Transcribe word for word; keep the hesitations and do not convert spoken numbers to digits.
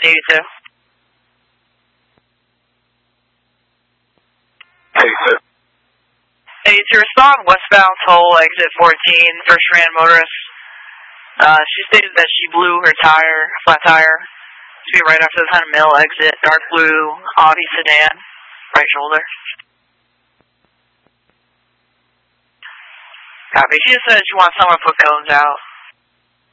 eighty-two. eighty-two. eighty-two, respond westbound toll, exit fourteen, first ran motorist. Uh, she stated that she blew her tire, flat tire. Should be right after the Hunter Mill exit, dark blue Audi sedan, right shoulder. Copy. She just said she wants someone to put cones out.